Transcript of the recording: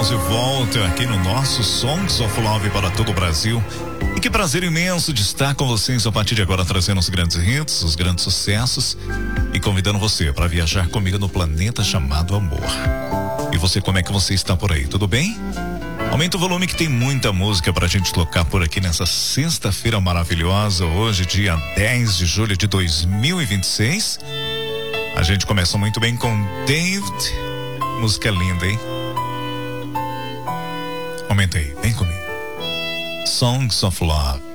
Estamos de volta aqui no nosso Songs of Love para todo o Brasil. E que prazer imenso de estar com vocês a partir de agora, trazendo os grandes hits, os grandes sucessos e convidando você para viajar comigo no planeta chamado Amor. E você, como é que você está por aí? Tudo bem? Aumenta o volume que tem muita música pra gente tocar por aqui nessa sexta-feira maravilhosa, hoje dia 10 de julho de 2026. A gente começa muito bem com David, música linda, hein? Aumenta aí, vem comigo. Songs of Love.